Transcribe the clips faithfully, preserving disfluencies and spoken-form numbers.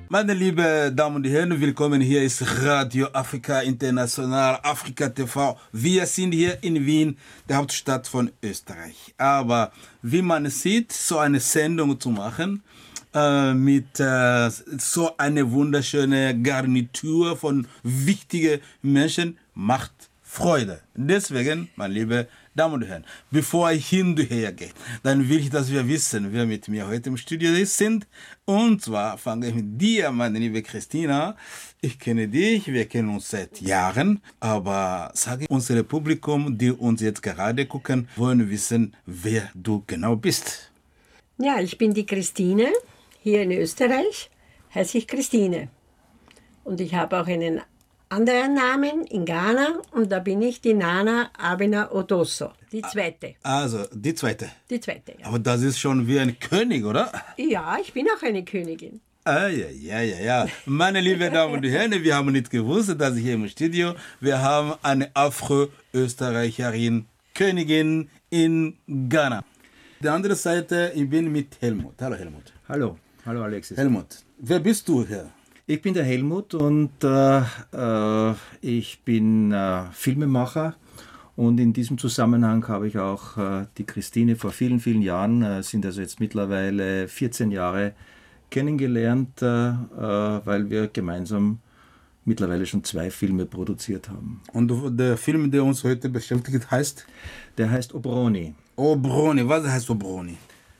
Meine lieben Damen und Herren, willkommen. Hier ist Radio Afrika International, Afrika T V. Wir sind hier in Wien, der Hauptstadt von Österreich. Aber wie man sieht, so eine Sendung zu machen, äh, mit äh, so einer wunderschönen Garnitur von wichtigen Menschen, macht Freude. Deswegen, meine lieben Damen und Herren, bevor ich hinterher gehe, dann will ich, dass wir wissen, wer mit mir heute im Studio sind. Und zwar fange ich mit dir, meine liebe Christina. Ich kenne dich, wir kennen uns seit Jahren, aber sage unserem Publikum, die uns jetzt gerade gucken, wollen wissen, wer du genau bist. Ja, ich bin die Christine, hier in Österreich heiße ich Christine. Und ich habe auch einen anderen Namen in Ghana und da bin ich die Nana Abena Odosso, die zweite. Also, die zweite. Die zweite, ja. Aber das ist schon wie ein König, oder? Ja, ich bin auch eine Königin. Ah, ja, ja, ja, ja. Meine lieben Damen und Herren, wir haben nicht gewusst, dass hier im Studio, wir haben eine Afro-Österreicherin, Königin in Ghana. Die andere Seite, ich bin mit Helmut. Hallo Helmut. Hallo, hallo Alexis. Helmut, wer bist du hier? Ich bin der Helmut und äh, äh, ich bin äh, Filmemacher und in diesem Zusammenhang habe ich auch äh, die Christine vor vielen, vielen Jahren, äh, sind also jetzt mittlerweile vierzehn Jahre, kennengelernt, äh, äh, weil wir gemeinsam mittlerweile schon zwei Filme produziert haben. Und der Film, der uns heute beschäftigt, heißt? Der heißt Obroni. Obroni, was heißt Obroni?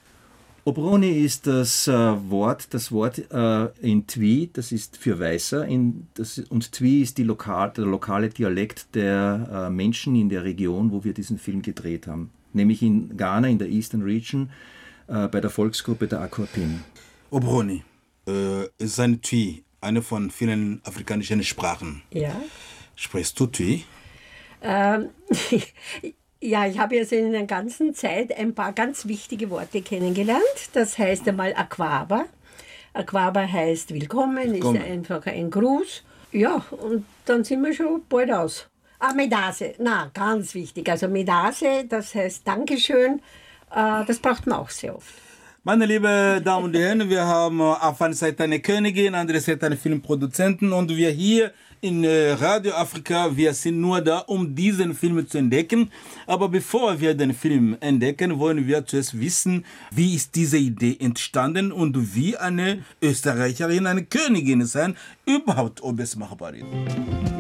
Obroni ist das äh, Wort, das Wort äh, in Twi, das ist für Weißer, in, das, und Twi ist die lokal, der lokale Dialekt der äh, Menschen in der Region, wo wir diesen Film gedreht haben. Nämlich in Ghana, in der Eastern Region, äh, bei der Volksgruppe der Akwapim. Obroni äh, ist ein Twi, eine von vielen afrikanischen Sprachen. Ja. Sprichst du Twi? Ähm, Ja, ich habe jetzt in der ganzen Zeit ein paar ganz wichtige Worte kennengelernt. Das heißt einmal Akwaba. Akwaba heißt willkommen, willkommen, ist einfach ein Gruß. Ja, und dann sind wir schon bald aus. Ah, Medase, na, ganz wichtig. Also Medase, das heißt Dankeschön, äh, das braucht man auch sehr oft. Meine lieben Damen und Herren, wir haben auf einer Seite eine Königin, andere Seite einen Filmproduzenten und wir hier in Radio Afrika, wir sind nur da, um diesen Film zu entdecken. Aber bevor wir den Film entdecken, wollen wir zuerst wissen, wie ist diese Idee entstanden und wie eine Österreicherin, eine Königin sein, überhaupt ob es machbar ist.